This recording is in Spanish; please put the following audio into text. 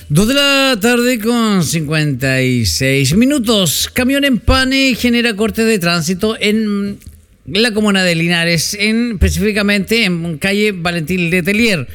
2 de la tarde con 56 minutos. Camión en pane genera corte de tránsito en la comuna de Linares, específicamente en calle Valentín Letelier.